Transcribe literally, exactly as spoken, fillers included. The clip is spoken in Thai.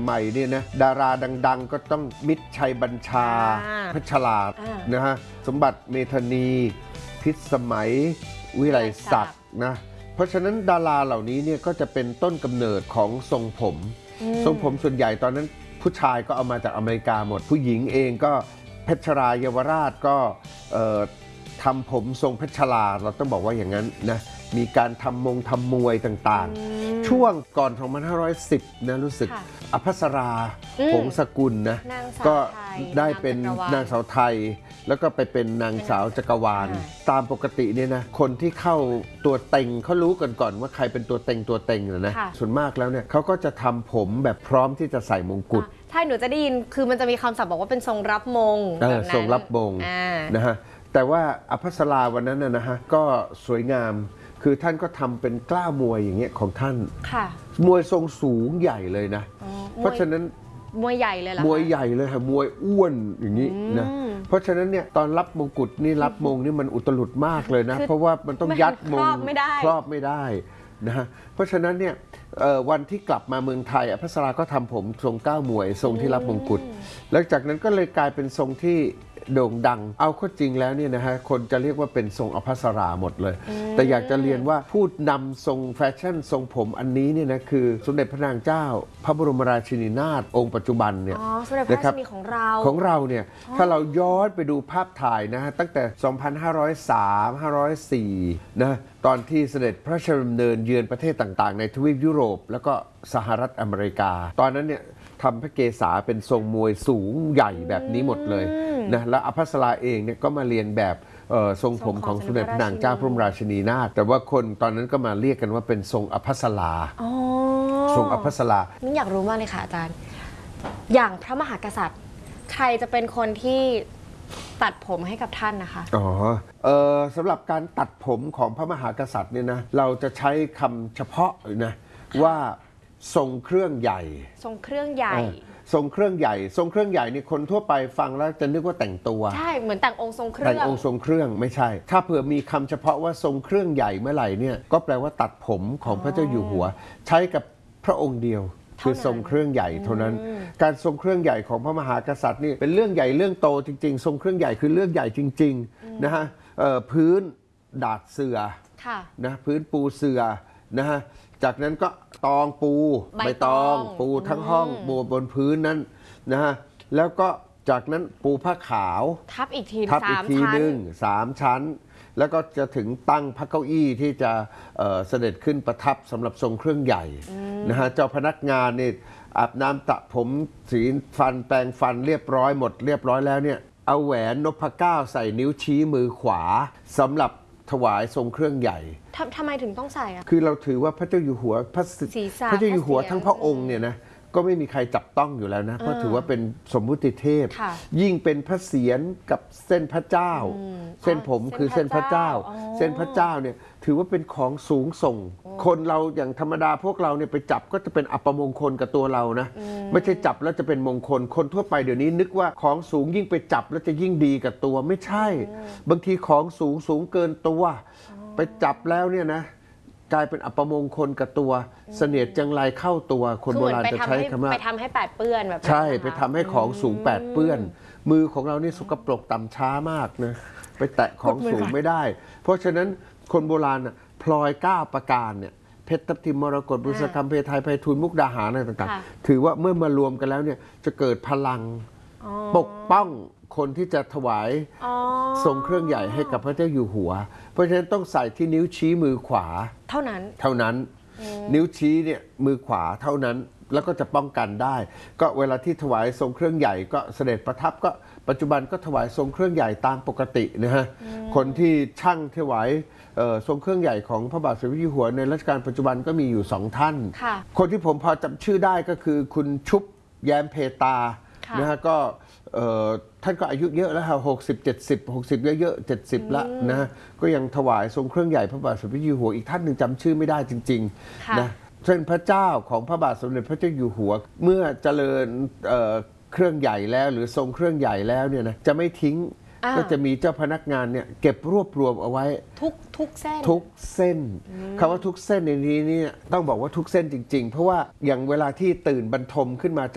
หม่ๆเนี่ยนะดาราดังๆก็ต้องมิตรชัยบัญชาเพชรลาภนะฮะสมบัติเมธานีพิษสมัยวิไลศักดิ์นะเพราะฉะนั้นดาราเหล่านี้เนี่ยก็จะเป็นต้นกำเนิดของทรงผมทรงผมส่วนใหญ่ตอนนั้นผู้ชายก็เอามาจากอเมริกาหมดผู้หญิงเองก็เพชรราเยาวราชก็ทำผมทรงเพชรลาเราต้องบอกว่าอย่างนั้นนะมีการทำมงทำมวยต่างๆช่วงก่อนสองพันห้าร้อยสิบนะรู้สึกอภัสราผงสกุลนะก็ได้เป็นนางสาวไทยแล้วก็ไปเป็นนางสาวจักรวาลตามปกติเนี่ยนะคนที่เข้าตัวเต็งเขารู้กันก่อนว่าใครเป็นตัวเต็งตัวเต็งนะส่วนมากแล้วเนี่ยเขาก็จะทำผมแบบพร้อมที่จะใส่มงกุฎใช่หนูจะได้ยินคือมันจะมีคำศัพท์บอกว่าเป็นทรงรับมงแบบนั้นทรงรับมงนะฮะแต่ว่าอภัสราวันนั้นนะฮะก็สวยงามคือท่านก็ทำเป็นกล้ามวยอย่างเงี้ยของท่านมวยทรงสูงใหญ่เลยนะเพราะฉะนั้นมวยใหญ่เลยล่ะมวยใหญ่เลยค่ะมวยอ้วนอย่างนี้นะเพราะฉะนั้นเนี่ยตอนรับมงกุฎนี่รับมงนี่มันอุตลุดมากเลยนะเพราะว่ามันต้องยัดมงครอบไม่ได้นะฮะเพราะฉะนั้นเนี่ยวันที่กลับมาเมืองไทยอภัสราก็ทำผมทรงก้าวมวยทรงที่รับมงกุฎหลังจากนั้นก็เลยกลายเป็นทรงที่โด่งดังเอาข้อจริงแล้วเนี่ยนะฮะคนจะเรียกว่าเป็นทรงอภัสราหมดเลยแต่อยากจะเรียนว่าผู้นำทรงแฟชั่นทรงผมอันนี้เนี่ยนะคือสมเด็จพระนางเจ้าพระบรมราชินีนาถองค์ปัจจุบันเนี่ยนะครับของเราของเราเนี่ยถ้าเราย้อนไปดูภาพถ่ายนะฮะตั้งแต่สองพันห้าร้อยสาม ห้าร้อยสี่นะตอนที่เสด็จพระราชดำเนินเยือนประเทศต่างๆในทวีปยุโรปแล้วก็สหรัฐอเมริกาตอนนั้นเนี่ยทำพระเกศาเป็นทรงมวยสูงใหญ่แบบนี้หมดเลยนะและอภัสราเองเนี่ยก็มาเรียนแบบทรงผมของสมเด็จพระนางเจ้าพระบรมราชินีนาถแต่ว่าคนตอนนั้นก็มาเรียกกันว่าเป็นทรงอภัสราทรงอภัสรานี่อยากรู้มากเลยค่ะอาจารย์อย่างพระมหากษัตริย์ใครจะเป็นคนที่ตัดผมให้กับท่านนะคะอ๋อเออสำหรับการตัดผมของพระมหากษัตริย์เนี่ยนะเราจะใช้คำเฉพาะนะว่าทรงเครื่องใหญ่ทรงเครื่องใหญ่ทรงเครื่องใหญ่ทรงเครื่องใหญ่นี่คนทั่วไปฟังแล้วจะนึกว่าแต่งตัวใช่เหมือนแต่งองค์ทรงเครื่องแต่งองค์ทรงเครื่องไม่ใช่ถ้าเผื่อมีคำเฉพาะว่าทรงเครื่องใหญ่เมื่อไหร่เนี่ยก็แปลว่าตัดผมของพระเจ้าอยู่หัวใช้กับพระองค์เดียวคือทรงเครื่องใหญ่เท่านั้นการทรงเครื่องใหญ่ของพระมหากษัตริย์นี่เป็นเรื่องใหญ่เรื่องโตจริงๆทรงเครื่องใหญ่คือเรื่องใหญ่จริงๆนะฮะพื้นดาดเสื่อนะพื้นปูเสื่อนะฮะจากนั้นก็ตองปูใบตองปูทั้งห้องปูบนพื้นนั้นนะฮะแล้วก็จากนั้นปูผ้าขาวทับอีกทีทับอีกทีหนึ่งสามชั้นแล้วก็จะถึงตั้งพระเก้าอี้ที่จะเอ่อเสด็จขึ้นประทับสำหรับทรงเครื่องใหญ่นะฮะเจ้าพนักงานนี่อาบน้ำตะผมสีฟันแปรงฟันเรียบร้อยหมดเรียบร้อยแล้วเนี่ยเอาแหวนนพเก้าใส่นิ้วชี้มือขวาสำหรับถวายทรงเครื่องใหญ่ทำไมถึงต้องใส่อะคือเราถือว่าพระเจ้าอยู่หัวพระพระเจ้าอยู่หัวทั้งพระองค์เนี่ยนะก็ไม่มีใครจับต้องอยู่แล้วนะเพราะถือว่าเป็นสมมุติเทพยิ่งเป็นพระเศียรกับเส้นพระเจ้าเส้นผมคือเส้นพระเจ้าเส้นพระเจ้าเนี่ยถือว่าเป็นของสูงส่งคนเราอย่างธรรมดาพวกเราเนี่ยไปจับก็จะเป็นอัปมงคลกับตัวเรานะไม่ใช่จับแล้วจะเป็นมงคลคนทั่วไปเดี๋ยวนี้นึกว่าของสูงยิ่งไปจับแล้วจะยิ่งดีกับตัวไม่ใช่บางทีของสูงสูงเกินตัวไปจับแล้วเนี่ยนะกลายเป็นอัปมงคลกับตัวเสนียดจังไรเข้าตัวคนโบราณจะใช้คำว่าไปทำให้แปดเปื้อนแบบใช่ไปทำให้ของสูงแปดเปื้อนมือของเรานี่สกปรกต่ำช้ามากนะไปแตะของสูงไม่ได้เพราะฉะนั้นคนโบราณน่ะพลอยเก้าประการเนี่ยเพชรทับทิมมรกตบุษคัมเพทายไพฑูรย์มุกดาหารอะไรต่างๆถือว่าเมื่อมารวมกันแล้วเนี่ยจะเกิดพลังปกป้องคนที่จะถวายทรงเครื่องใหญ่ให้กับพระเจ้าอยู่หัวเพราะฉะนั้นต้องใส่ที่นิ้วชี้มือขวาเท่านั้นเท่านั้นนิ้วชี้เนี่ยมือขวาเท่านั้นแล้วก็จะป้องกันได้ก็เวลาที่ถวายทรงเครื่องใหญ่ก็เสด็จประทับก็ปัจจุบันก็ถวายทรงเครื่องใหญ่ตามปกตินะฮะคนที่ช่างถวายทรงเครื่องใหญ่ของพระบาทสมเด็จพระเจ้าอยู่หัวในรัชกาลปัจจุบันก็มีอยู่สองท่านคนที่ผมพอจำชื่อได้ก็คือคุณชุบแย้มเพตานะฮะก็ท่านก็อายุเยอะแล้วค่ะหกสิบเจ็ดสิบหกสิบเยอะๆเจ็ดสิบละนะฮะก็ยังถวายทรงเครื่องใหญ่พระบาทสมเด็จพระเจ้าอยู่หัวอีกท่านหนึ่งจำชื่อไม่ได้จริงๆนะเช่นพระเจ้าของพระบาทสมเด็จพระเจ้าอยู่หัวเมื่อเจริญเครื่องใหญ่แล้วหรือทรงเครื่องใหญ่แล้วเนี่ยนะจะไม่ทิ้งก็จะมีเจ้าพนักงานเนี่ยเก็บรวบรวมเอาไว้ทุกทุกเส้นทุกเส้นคำว่าทุกเส้นในนี้นี่ต้องบอกว่าทุกเส้นจริงๆเพราะว่าอย่างเวลาที่ตื่นบรรทมขึ้นมา